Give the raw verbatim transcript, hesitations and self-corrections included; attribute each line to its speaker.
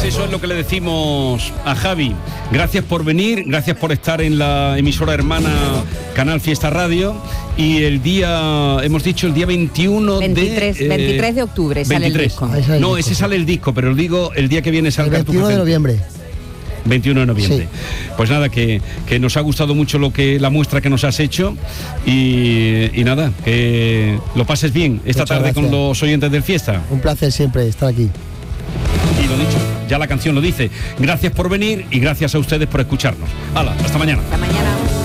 Speaker 1: Pues eso es lo que le decimos a Javi. Gracias por venir, gracias por estar en la emisora hermana Canal Fiesta Radio. Y el día, hemos dicho el día veintiuno
Speaker 2: veintitrés,
Speaker 1: de... Eh,
Speaker 2: veintitrés de octubre sale
Speaker 1: veintitrés.
Speaker 2: el disco.
Speaker 1: No,
Speaker 3: el disco.
Speaker 1: ese sale el disco, pero digo el día que viene sale
Speaker 3: El veintiuno de noviembre.
Speaker 1: veintiuno de noviembre.
Speaker 3: Sí.
Speaker 1: Pues nada, que, que nos ha gustado mucho lo que la muestra que nos has hecho y, y nada, que lo pases bien esta
Speaker 3: Muchas
Speaker 1: tarde
Speaker 3: gracias.
Speaker 1: con los oyentes del Fiesta.
Speaker 3: Un placer siempre estar aquí.
Speaker 1: Y lo dicho, ya la canción lo dice. Gracias por venir y gracias a ustedes por escucharnos. Hala, hasta mañana.
Speaker 2: Hasta mañana.